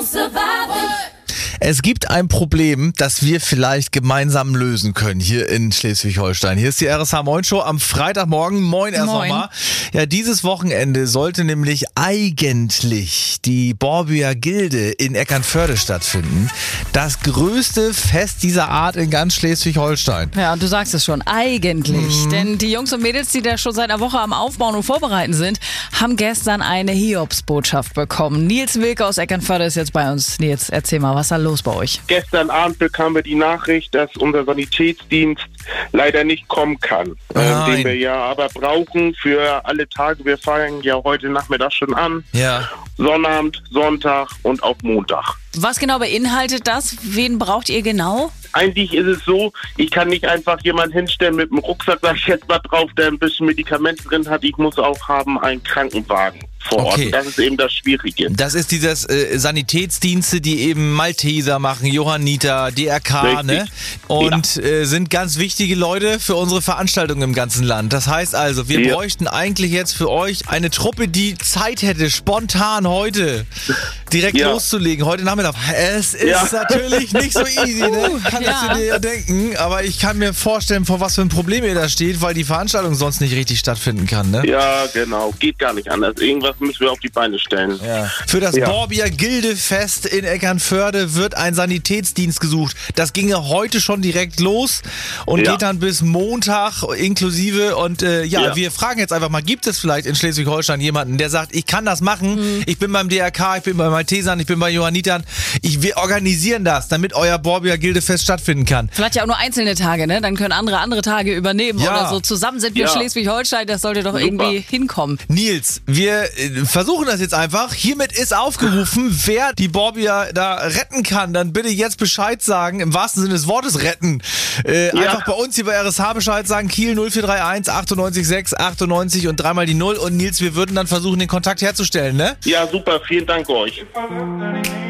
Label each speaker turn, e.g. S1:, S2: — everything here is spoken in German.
S1: Es gibt ein Problem, das wir vielleicht gemeinsam lösen können hier in Schleswig-Holstein. Hier ist die RSH Moin Show am Freitagmorgen. Moin erst nochmal. Ja, dieses Wochenende sollte nämlich eigentlich die Borbier Gilde in Eckernförde stattfinden. Das größte Fest dieser Art in ganz Schleswig-Holstein.
S2: Ja, und du sagst es schon, eigentlich. Denn die Jungs und Mädels, die da schon seit einer Woche am Aufbauen und Vorbereiten sind, haben gestern eine Hiobsbotschaft bekommen. Nils Wilke aus Eckernförde ist jetzt bei uns. Nils, erzähl mal, was ist da los bei euch?
S3: Gestern Abend bekamen wir die Nachricht, dass unser Sanitätsdienst leider nicht kommen kann. Den wir ja aber brauchen für alle Tage. Wir fangen ja heute Nachmittag schon an.
S1: Ja.
S3: Sonnabend, Sonntag und auch Montag.
S2: Was genau beinhaltet das? Wen braucht ihr genau?
S3: Eigentlich ist es so, ich kann nicht einfach jemanden hinstellen mit dem Rucksack, sag ich jetzt mal drauf, der ein bisschen Medikamente drin hat. Ich muss auch haben einen Krankenwagen vor Ort.
S1: Okay.
S3: Das ist eben das Schwierige.
S1: Das ist dieses Sanitätsdienste, die eben Malteser machen, Johanniter, DRK,
S3: Richtig.
S1: ne? Und sind ganz wichtige Leute für unsere Veranstaltungen im ganzen Land. Das heißt also, wir bräuchten eigentlich jetzt für euch eine Truppe, die Zeit hätte, spontan heute direkt loszulegen, heute Nachmittag. Es ist natürlich nicht so easy, ne? Kannst du dir ja denken, aber ich kann mir vorstellen, vor was für ein Problem ihr da steht, weil die Veranstaltung sonst nicht richtig stattfinden kann, ne?
S3: Ja, genau. Geht gar nicht anders. Irgendwas müssen wir auf die Beine stellen.
S1: Ja. Für das Borbier Gilde-Fest in Eckernförde wird ein Sanitätsdienst gesucht. Das ginge heute schon direkt los und geht dann bis Montag inklusive. Und wir fragen jetzt einfach mal, gibt es vielleicht in Schleswig-Holstein jemanden, der sagt, ich kann das machen, ich bin beim DRK, ich bin bei Maltesern, ich bin bei Johannitern, wir organisieren das, damit euer Borbier Gilde-Fest stattfinden kann.
S2: Vielleicht ja auch nur einzelne Tage, ne? Dann können andere Tage übernehmen oder so. Zusammen sind wir Schleswig-Holstein, das sollte doch irgendwie hinkommen.
S1: Nils, wir versuchen das jetzt einfach. Hiermit ist aufgerufen, wer die Borbier da retten kann, dann bitte jetzt Bescheid sagen, im wahrsten Sinne des Wortes retten. Einfach bei uns hier bei RSH Bescheid sagen, Kiel 0431 98 6 98 und dreimal die 0. Und Nils, wir würden dann versuchen, den Kontakt herzustellen, ne?
S3: Ja, super. Vielen Dank euch.